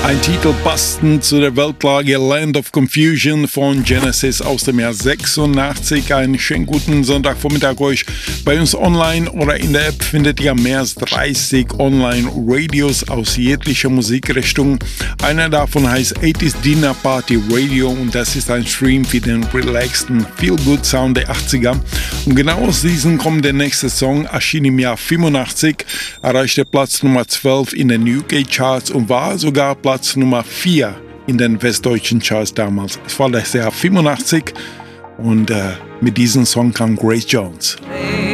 Ein Titel passend zu der Weltlage Land of Confusion von Genesis aus dem Jahr 86. Einen schönen guten Sonntagvormittag euch. Bei uns online oder in der App findet ihr mehr als 30 Online-Radios aus jeglicher Musikrichtung. Einer davon heißt 80s Dinner Party Radio und das ist ein Stream für den relaxten Feel-Good-Sound der 80er. Und genau aus diesem kommt der nächste Song, erschien im Jahr 85, erreichte Platz Nummer 12 in den UK-Charts und war sogar Platz Nummer 4 in den westdeutschen Charts damals. Es war das Jahr 85 und mit diesem Song kam Grace Jones.